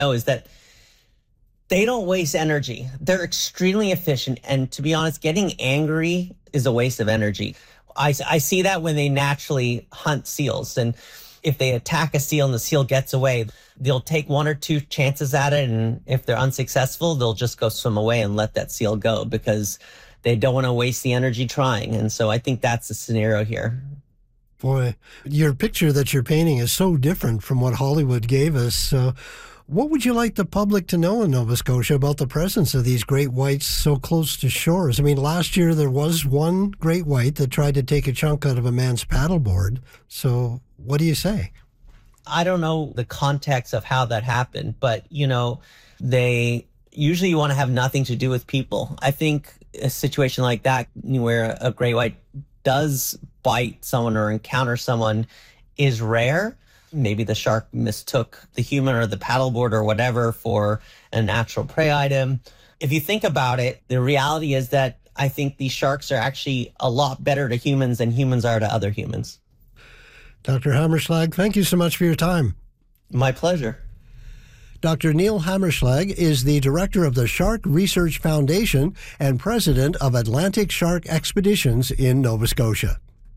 know is that they don't waste energy. They're extremely efficient. And to be honest, getting angry is a waste of energy. I see that when they naturally hunt seals. And if they attack a seal and the seal gets away, they'll take one or two chances at it. And if they're unsuccessful, they'll just go swim away and let that seal go because they don't want to waste the energy trying. And so I think that's the scenario here. Boy, your picture that you're painting is so different from what Hollywood gave us. What would you like the public to know in Nova Scotia about the presence of these great whites so close to shores? I mean, last year there was one great white that tried to take a chunk out of a man's paddleboard. So what do you say? I don't know the context of how that happened, but, they usually want to have nothing to do with people. I think a situation like that where a great white does bite someone or encounter someone is rare. Maybe the shark mistook the human or the paddleboard or whatever for a natural prey item. If you think about it, the reality is that I think these sharks are actually a lot better to humans than humans are to other humans. Dr. Hammerschlag, thank you so much for your time. My pleasure. Dr. Neil Hammerschlag is the director of the Shark Research Foundation and president of Atlantic Shark Expeditions in Nova Scotia.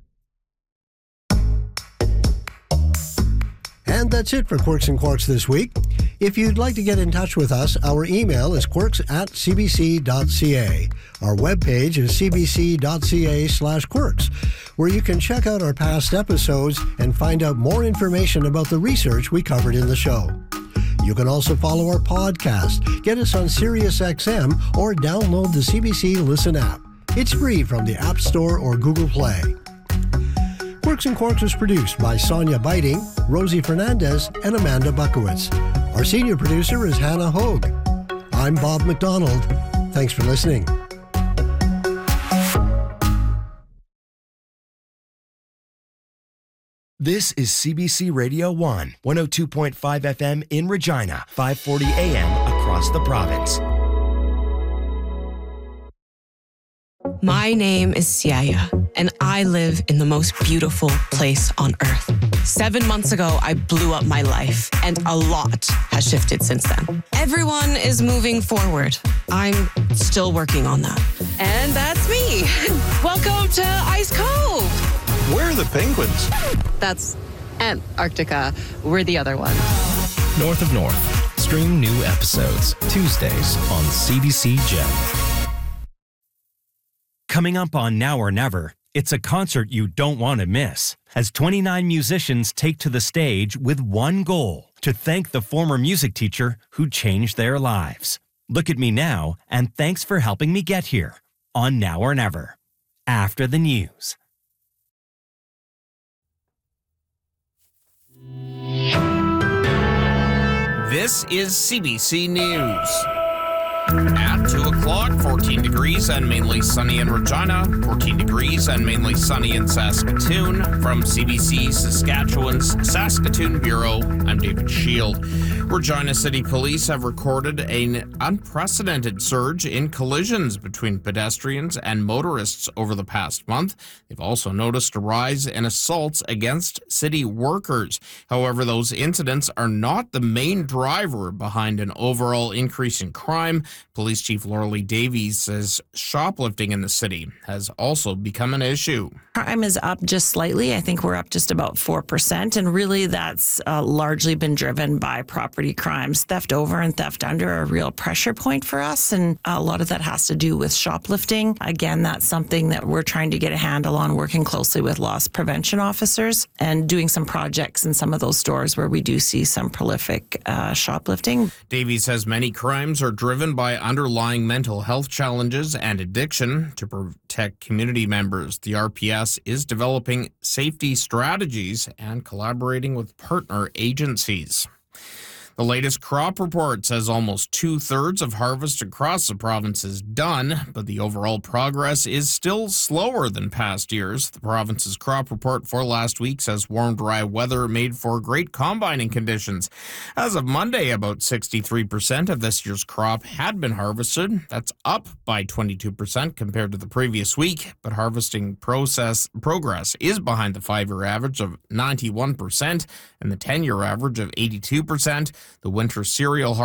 And that's it for Quirks and Quarks this week. If you'd like to get in touch with us, our email is quirks@cbc.ca. Our webpage is cbc.ca/quirks, where you can check out our past episodes and find out more information about the research we covered in the show. You can also follow our podcast, get us on SiriusXM, or download the CBC Listen app. It's free from the App Store or Google Play. Quirks and Quarks was produced by Sonia Biting, Rosie Fernandez, and Amanda Buckowitz. Our senior producer is Hannah Hogue. I'm Bob McDonald. Thanks for listening. This is CBC Radio 1, 102.5 FM in Regina, 540 AM across the province. My name is Siaya, and I live in the most beautiful place on earth. 7 months ago, I blew up my life, and a lot has shifted since then. Everyone is moving forward. I'm still working on that. And that's me. Welcome to Ice Cove. Where are the penguins? That's Antarctica. We're the other one. North of North. Stream new episodes Tuesdays on CBC Gem. Coming up on Now or Never, it's a concert you don't want to miss, as 29 musicians take to the stage with one goal: to thank the former music teacher who changed their lives. Look at me now, and thanks for helping me get here on Now or Never, after the news. This is CBC News. At 2 o'clock, 14 degrees and mainly sunny in Regina, 14 degrees and mainly sunny in Saskatoon. From CBC Saskatchewan's Saskatoon Bureau, I'm David Shield. Regina City Police have recorded an unprecedented surge in collisions between pedestrians and motorists over the past month. They've also noticed a rise in assaults against city workers. However, those incidents are not the main driver behind an overall increase in crime. Police Chief Laura Davies says shoplifting in the city has also become an issue. Crime is up just slightly. I think we're up just about 4%. And really that's largely been driven by property crimes. Theft over and theft under are a real pressure point for us. And a lot of that has to do with shoplifting. Again, that's something that we're trying to get a handle on, working closely with loss prevention officers and doing some projects in some of those stores where we do see some prolific shoplifting. Davies says many crimes are driven by underlying mental health challenges and addiction. To protect community members, the RPS is developing safety strategies and collaborating with partner agencies. The latest crop report says almost 2/3 of harvest across the province is done, but the overall progress is still slower than past years. The province's crop report for last week says warm, dry weather made for great combining conditions. As of Monday, about 63% of this year's crop had been harvested. That's up by 22% compared to the previous week, but harvesting progress is behind the 5-year average of 91% and the 10-year average of 82%. The winter cereal